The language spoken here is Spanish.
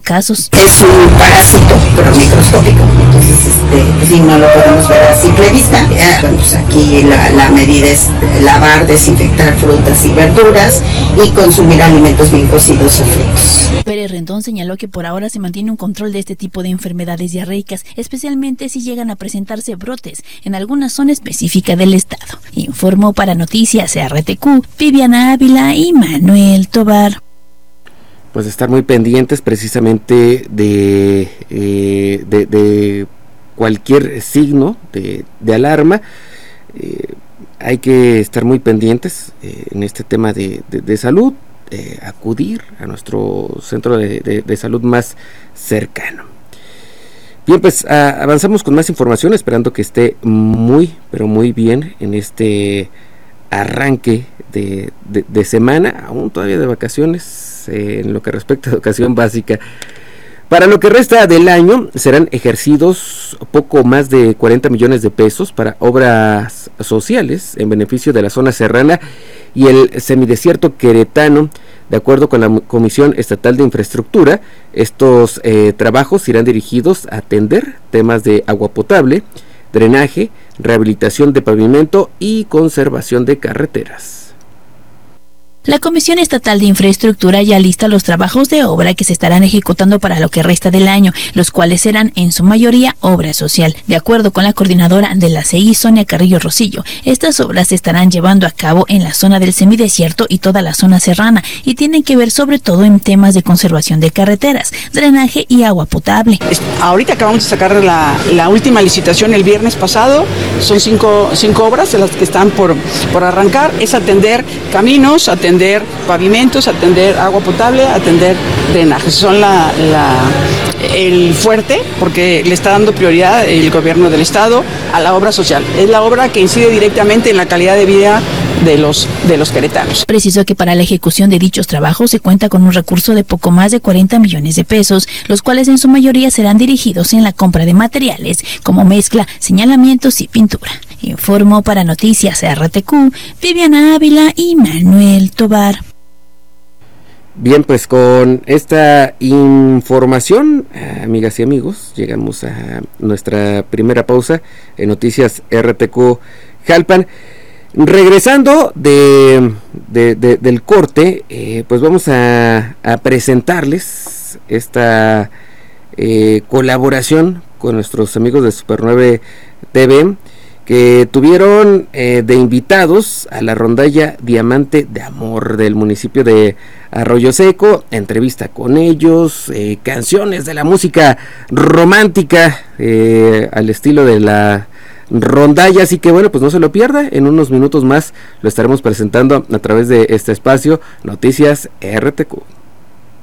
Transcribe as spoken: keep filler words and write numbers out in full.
casos. Es un parásito, pero microscópico, entonces este, sí, no lo podemos ver a simple vista. Ya, bueno, pues aquí la, la medida es lavar, desinfectar frutas y verduras y consumir alimentos bien cocidos o fritos. Pérez Rendón señaló que por ahora se mantiene un control de este tipo de enfermedades diarreicas, especialmente si llegan a presentarse brotes en alguna zona específica del estado. Informó para Noticias R T Q, Viviana Ávila y Manuel Tobar. Pues estar muy pendientes precisamente de, eh, de, de cualquier signo de, de alarma. Eh, hay que estar muy pendientes eh, en este tema de, de, de salud, eh, acudir a nuestro centro de, de, de salud más cercano. Bien, pues a, avanzamos con más información, esperando que esté muy, pero muy bien en este arranque de, de, de semana, aún todavía de vacaciones, eh, en lo que respecta a educación básica. Para lo que resta del año serán ejercidos poco más de cuarenta millones de pesos para obras sociales en beneficio de la zona serrana y el semidesierto queretano. De acuerdo con la Comisión Estatal de Infraestructura, estos eh, trabajos irán dirigidos a atender temas de agua potable, drenaje, rehabilitación de pavimento y conservación de carreteras. La Comisión Estatal de Infraestructura ya lista los trabajos de obra que se estarán ejecutando para lo que resta del año, los cuales serán en su mayoría obra social. De acuerdo con la coordinadora de la C I, Sonia Carrillo Rosillo, estas obras se estarán llevando a cabo en la zona del semidesierto y toda la zona serrana y tienen que ver sobre todo en temas de conservación de carreteras, drenaje y agua potable. Ahorita acabamos de sacar la, la última licitación el viernes pasado, son cinco, cinco obras de las que están por, por arrancar, es atender caminos, atender atender pavimentos, atender agua potable, atender drenaje. Son la, la, el fuerte, porque le está dando prioridad el gobierno del estado a la obra social. Es la obra que incide directamente en la calidad de vida de los, de los queretanos. Precisó que para la ejecución de dichos trabajos se cuenta con un recurso de poco más de cuarenta millones de pesos, los cuales en su mayoría serán dirigidos en la compra de materiales como mezcla, señalamientos y pintura. Informó para Noticias R T Q, Viviana Ávila y Manuel Tobar. Bien, pues con esta información, amigas y amigos, llegamos a nuestra primera pausa en Noticias R T Q Jalpan. Regresando de, de, de del corte, eh, pues vamos a, a presentarles esta eh, colaboración con nuestros amigos de Super nueve T V, que tuvieron eh, de invitados a la rondalla Diamante de Amor del municipio de Arroyo Seco, entrevista con ellos, eh, canciones de la música romántica eh, al estilo de la rondalla, así que bueno, pues no se lo pierda, en unos minutos más lo estaremos presentando a través de este espacio Noticias R T Q.